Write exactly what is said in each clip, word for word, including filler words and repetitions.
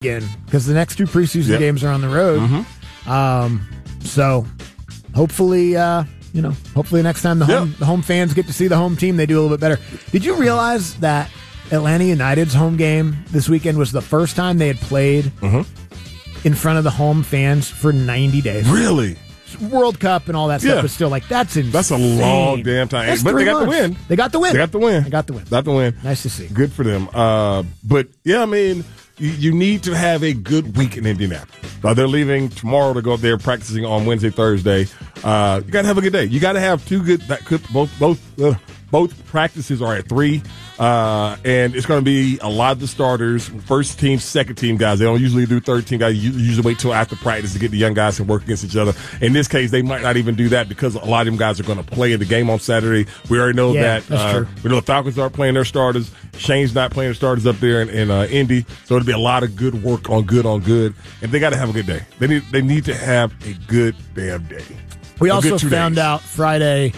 again because the next two preseason yep. games are on the road. Mm-hmm. Um, so hopefully, uh, you know, hopefully next time the home, yep. the home fans get to see the home team, they do a little bit better. Did you realize that Atlanta United's home game this weekend was the first time they had played mm-hmm. in front of the home fans for ninety days? Really? World Cup and all that stuff, yeah. but still, like, that's insane. That's a long damn time. That's but they got months. the win. They got the win. They got the win. They got the win. Got the win. Nice to see. Good for them. Uh, but, yeah, I mean, you, you need to have a good week in Indianapolis. Uh, they're leaving tomorrow to go up there practicing on Wednesday, Thursday. Uh, you got to have a good day. You got to have two good, that could, both, both, uh, both practices are at three. Uh, and it's going to be a lot of the starters, first team, second team guys. They don't usually do third team guys. You usually wait till after practice to get the young guys to work against each other. In this case, they might not even do that because a lot of them guys are going to play in the game on Saturday. We already know yeah, that. That's uh, true. We know the Falcons aren't playing their starters. Shane's not playing their starters up there in, in uh, Indy. So it'll be a lot of good work on good on good. And they got to have a good day. They need they need to have a good damn day. We a also found days. out Friday.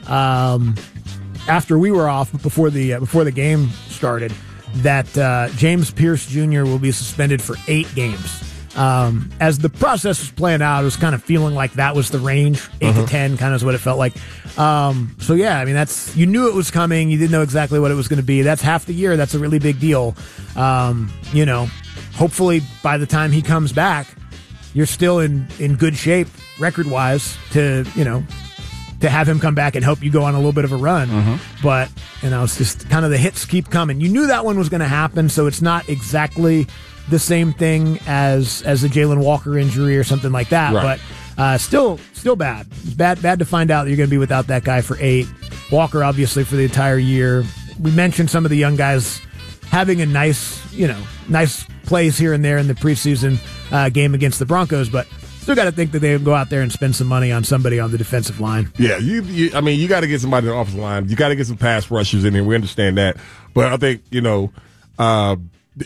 Um, after we were off, before the uh, before the game started, that uh, James Pierce Junior will be suspended for eight games. Um, as the process was playing out, it was kind of feeling like that was the range, eight uh-huh. to ten, kind of is what it felt like. Um, so yeah, I mean, that's you knew it was coming. You didn't know exactly what it was going to be. That's half the year. That's a really big deal. Um, you know, hopefully by the time he comes back, you're still in in good shape record wise to you know. to have him come back and help you go on a little bit of a run. Mm-hmm. But, you know, it's just kind of the hits keep coming. You knew that one was going to happen, so it's not exactly the same thing as as a Jalen Walker injury or something like that. Right. But uh, still still bad. It's bad, bad to find out that you're going to be without that guy for eight. Walker, obviously, for the entire year. We mentioned some of the young guys having a nice, you know, nice plays here and there in the preseason uh, game against the Broncos, but still got to think that they go out there and spend some money on somebody on the defensive line. Yeah, you. you I mean, you got to get somebody on the offensive line. You got to get some pass rushers in there. We understand that, but I think you know, uh,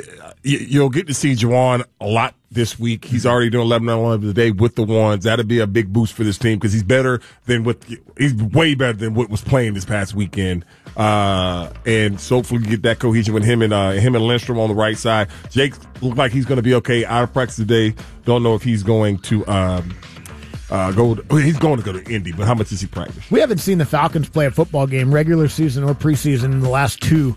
you'll get to see Juwan a lot this week. He's already doing eleven on eleven today with the ones. That'll be a big boost for this team because he's better than what he's way better than what was playing this past weekend. Uh, and so hopefully get that cohesion with him and uh, him and Lindstrom on the right side. Jake looked like he's going to be okay out of practice today. Don't know if he's going to um, uh, go. To, he's going to go to Indy, but how much does he practice? We haven't seen the Falcons play a football game, regular season or preseason, in the last two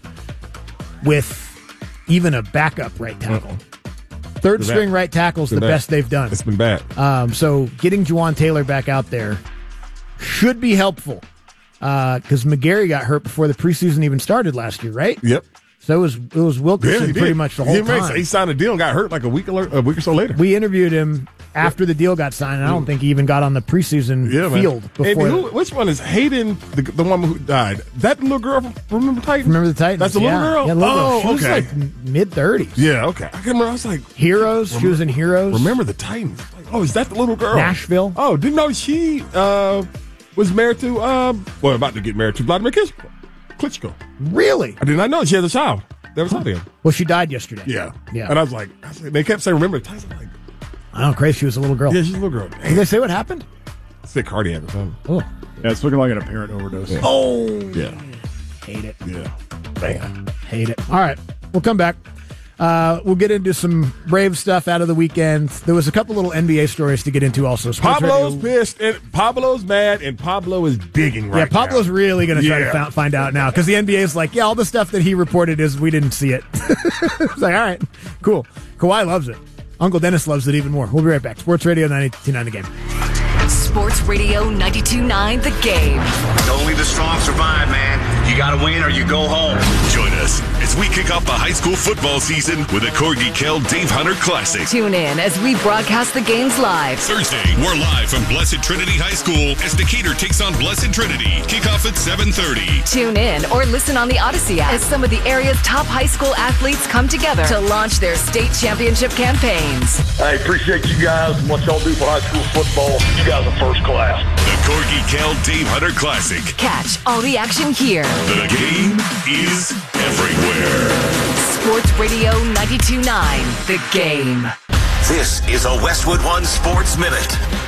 with even a backup right tackle. Mm-hmm. Third string right tackle's the bad. best they've done. It's been bad. Um, so getting Juwan Taylor back out there should be helpful because uh, McGarry got hurt before the preseason even started last year, right? Yep. So it was it was Wilkerson yeah, pretty much the whole he time. He signed a deal and got hurt like a week a week or so later. We interviewed him after the deal got signed, and I don't think he even got on the preseason yeah, field before. And who, which one is Hayden, the, the one who died? That little girl from Remember Titans? Remember the Titans? That's the yeah. little girl? Yeah, little oh, girl. She okay. was like mid thirties. Yeah, okay. I can remember. I was like, Heroes. Remember, she was in Heroes. Remember the Titans? Like, oh, is that the little girl? Nashville. Oh, didn't know she uh, was married to, uh, well, about to get married to Vladimir Klitschko. Really? I did not know she has a child. That was not him. Well, she died yesterday. Yeah. Yeah. And I was like, I was like they kept saying, remember the Titans? I'm like, I don't know, crazy. She was a little girl. yeah, she's a little girl. Did they say what happened? Sick cardiac or something. Oh. Yeah, it's looking like an apparent overdose. Yeah. Oh. Yeah. Hate it. Yeah. Bam. Hate it. All right. We'll come back. Uh, we'll get into some Brave stuff out of the weekend. There was a couple little N B A stories to get into also. Sports Pablo's Radio. pissed, and Pablo's mad, and Pablo is digging right Yeah, Pablo's now. really going to try Yeah. to f- find out now because the N B A is like, yeah, all the stuff that he reported is we didn't see it. It's like, all right, cool. Kawhi loves it. Uncle Dennis loves it even more. We'll be right back. Sports Radio ninety-two point nine The Game. Sports Radio ninety-two point nine The Game. Only the strong survive, man. You got to win or you go home. Join us as we kick off the high school football season with a Corgi Kell Dave Hunter Classic. Tune in as we broadcast the games live. Thursday, we're live from Blessed Trinity High School as Decatur takes on Blessed Trinity. Kickoff at seven thirty. Tune in or listen on the Odyssey app as some of the area's top high school athletes come together to launch their state championship campaigns. I appreciate you guys and what y'all do for high school football. You guys are first class. The Corgi Kell Dave Hunter Classic. Catch all the action here. The game is everywhere. Sports Radio ninety-two point nine The Game. This is a Westwood One Sports Minute.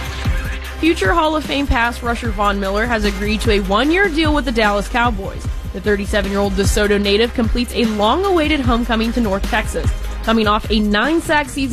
Future Hall of Fame pass rusher Von Miller has agreed to a one-year deal with the Dallas Cowboys. The thirty-seven-year-old DeSoto native completes a long-awaited homecoming to North Texas. coming off a nine-sack season